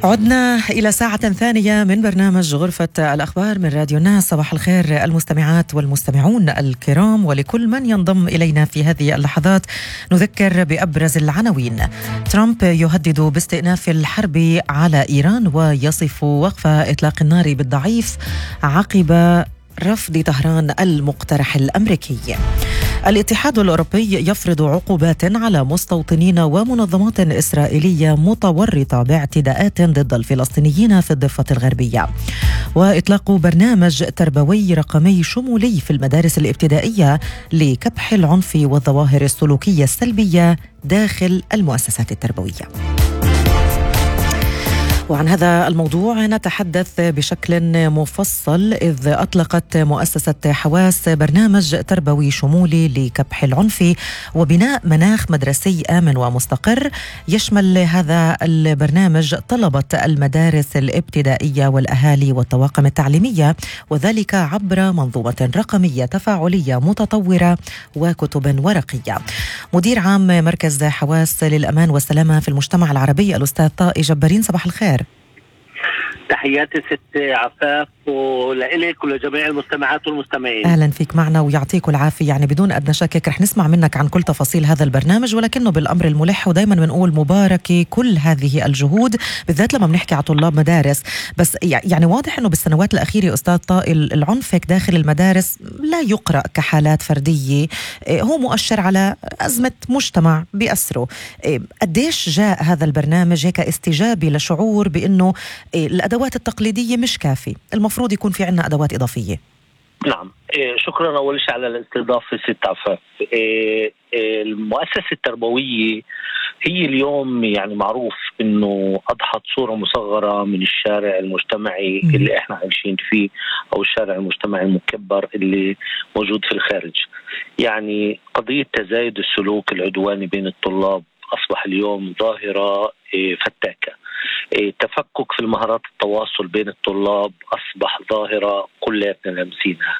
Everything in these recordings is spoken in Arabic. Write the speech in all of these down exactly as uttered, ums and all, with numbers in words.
عدنا إلى ساعة ثانية من برنامج غرفة الأخبار من راديو الناس. صباح الخير المستمعات والمستمعون الكرام، ولكل من ينضم إلينا في هذه اللحظات نذكر بأبرز العناوين. ترامب يهدد باستئناف الحرب على إيران ويصف وقف إطلاق النار بالضعيف عقب رفض طهران المقترح الأمريكي. الاتحاد الأوروبي يفرض عقوبات على مستوطنين ومنظمات إسرائيلية متورطة باعتداءات ضد الفلسطينيين في الضفة الغربية. وإطلاق برنامج تربوي رقمي شمولي في المدارس الابتدائية لكبح العنف والظواهر السلوكية السلبية داخل المؤسسات التربوية. وعن هذا الموضوع نتحدث بشكل مفصل إذ أطلقت مؤسسة حواس برنامج تربوي شمولي لكبح العنف وبناء مناخ مدرسي آمن ومستقر. يشمل هذا البرنامج طلبة المدارس الابتدائية والأهالي والطواقم التعليمية، وذلك عبر منظومة رقمية تفاعلية متطورة وكتب ورقية. مدير عام مركز حواس للأمان والسلامة في المجتمع العربي الأستاذ طائي جبارين، صباح الخير. تحياتي ست عفاف ولإلك ولجميع المستمعات والمستمعين. أهلا فيك معنا ويعطيك العافية. يعني بدون أدنى شك رح نسمع منك عن كل تفاصيل هذا البرنامج، ولكنه بالأمر الملح، ودايما بنقول مباركة كل هذه الجهود بالذات لما بنحكي على طلاب مدارس. بس يعني واضح أنه بالسنوات الأخيرة أستاذ طائي العنف داخل المدارس لا يقرأ كحالات فردية، هو مؤشر على أزمة مجتمع بأسره. قديش جاء هذا البرنامج هيك استجابة لشعور بأنه الأدوات التقليدية مش كافي، المفروض يكون في عنا أدوات إضافية؟ نعم، شكرا أول شيء على الاستضافة ست عفاف. المؤسسة التربوية هي اليوم يعني معروف أنه أضحت صورة مصغرة من الشارع المجتمعي م. اللي إحنا عايشين فيه، أو الشارع المجتمعي المكبر اللي موجود في الخارج. يعني قضية تزايد السلوك العدواني بين الطلاب أصبح اليوم ظاهرة فتاكة. تفكك في المهارات التواصل بين الطلاب أصبح ظاهرة كلنا لامسينها.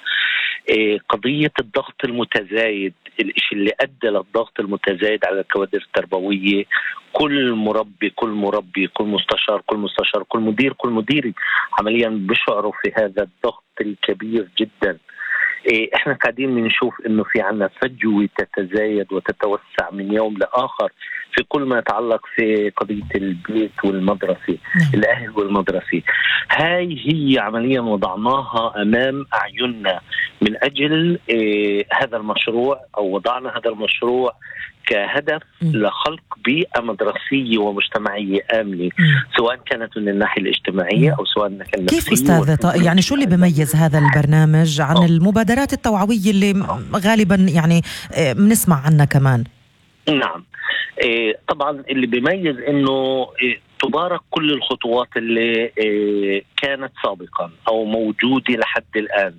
قضية الضغط المتزايد، الشيء اللي أدى للضغط المتزايد على الكوادر التربوية، كل مربي كل مربي كل مستشار كل مستشار كل مدير كل مدير عمليا بيشعروا في هذا الضغط الكبير جدا. احنا قاعدين بنشوف انه في عنا فجوة تتزايد وتتوسع من يوم لآخر في كل ما يتعلق في قضية البيت والمدرسة، الأهل والمدرسة. هاي هي عمليا وضعناها أمام أعيننا من أجل اه هذا المشروع، أو وضعنا هذا المشروع كهدف م. لخلق بيئة مدرسية ومجتمعية آمنة، سواء كانت من الناحية الاجتماعية م. أو سواء كانت كيف أستاذ طائي؟ يعني شو اللي بيميز هذا البرنامج عن أوه. المبادرات التوعوية اللي أوه. غالبا يعني بنسمع عنها كمان؟ نعم، إيه طبعا اللي بيميز انه إيه تبارك كل الخطوات اللي إيه كانت سابقا او موجودة لحد الآن،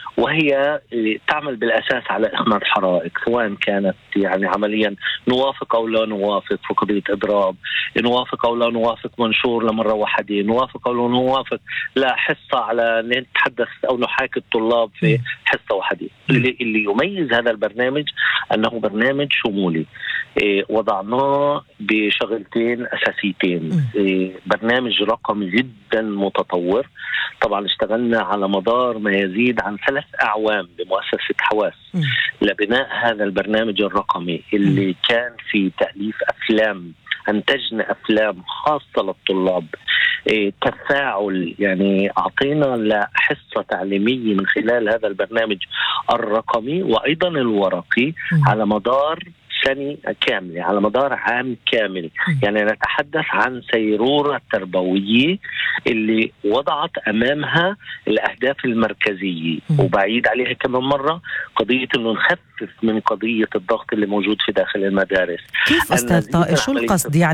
وهي تعمل بالأساس على إخماد حرائق، سواء كانت يعني عمليا نوافق أو لا نوافق في قضية إضراب، نوافق أو لا نوافق منشور لمرة واحدة، نوافق أو لا نوافق لا حصة على نتحدث أو نحاكي الطلاب في حصة واحدة. اللي, اللي يميز هذا البرنامج أنه برنامج شمولي. إيه وضعناه بشغلتين أساسيتين. إيه برنامج رقمي جدا متطور. طبعا اشتغلنا على مدار ما يزيد عن ثلاث أعوام بمؤسسة حواس م. لبناء هذا البرنامج الرقمي اللي م. كان في تأليف أفلام، أنتجنا أفلام خاصة للطلاب. إيه تفاعل، يعني أعطينا لحصة تعليمية من خلال هذا البرنامج الرقمي وأيضا الورقي م. على مدار سنة كاملة، على مدار عام كامل. يعني نتحدث عن سيرورة تربوية اللي وضعت أمامها الأهداف المركزية، وبعيد عليها كمان مرة قضية أنه نخفف من قضية الضغط اللي موجود في داخل المدارس. كيف أستاذ طائي؟ شو القصد يعني؟